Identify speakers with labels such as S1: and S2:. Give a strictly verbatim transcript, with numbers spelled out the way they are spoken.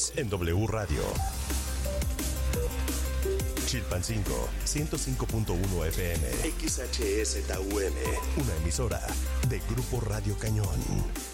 S1: Estás en W Radio. Chilpancingo, ciento cinco punto uno F M. X H S T U M. Una emisora de Grupo Radio Cañón.